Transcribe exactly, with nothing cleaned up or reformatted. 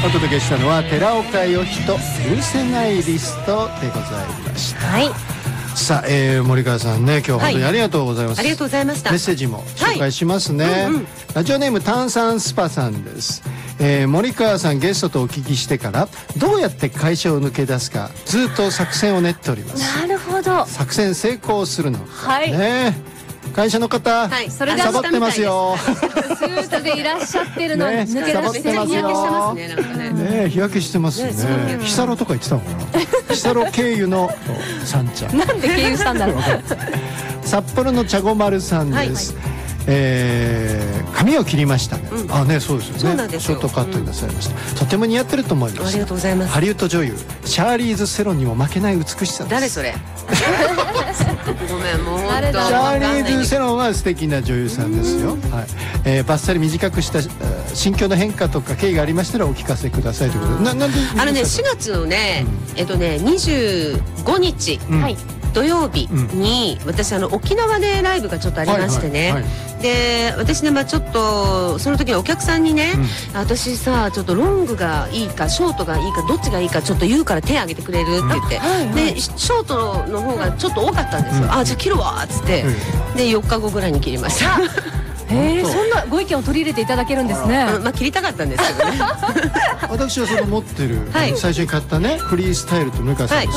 お届けしたのは寺岡よひと許せないリストでございました。 はい。 さあ、えー、森川さんね、今日は本当にありがとうございます。 はい、ありがとうございました。 メッセージも紹介しますね。はいうんうん、ラジオネーム炭酸スパさんです。えー、森川さんゲストとお聞きしてからどうやって会社を抜け出すかずっと作戦を練っております。 なるほど。 作戦成功するのか、 はいね、会社の方、はい、それでサボってますよ。 スーツでいらっしゃってるのに、ね、抜け出してますよ。 ね、なんかね。 ね、日焼けしてますね。ねヒサロとか言ってたのかな。ヒサロ経由の三茶。 なんで経由したんだろう。 札幌の茶子丸さんです。はいはいえー、髪を切りましたね、うん、あねそうですよね。 そうなんですよ。 ショートカットになさいました、うん、とても似合ってると思います。 ありがとうございます。 ハリウッド女優シャーリーズ・セロンにも負けない美しさです。 誰それ。ごめんもう本当シャーリーズ・セロンは素敵な女優さんですよ、はいえー、バッサリ短くした心境の変化とか経緯がありましたらお聞かせくださいということで。ななんであのねしがつのね、うん、えっとねにじゅうごにち、うん、はい土曜日に、うん、私あの沖縄でライブがちょっとありましてね、はいはいはい、で私ね、まあ、ちょっとその時にお客さんにね、うん、私さちょっとロングがいいかショートがいいかどっちがいいかちょっと言うから手挙げてくれるって言って、うんはいはい、でショートの方がちょっと多かったんですよ、うん、あじゃあ切るわっつって、うん、でよっかごぐらいに切りました。 へえ、そんなご意見を取り入れていただけるんですね。 うん、まあ切りたかったんですけどね。 私はその持ってる、はい、最初に買ったねフリースタイルと向川さんの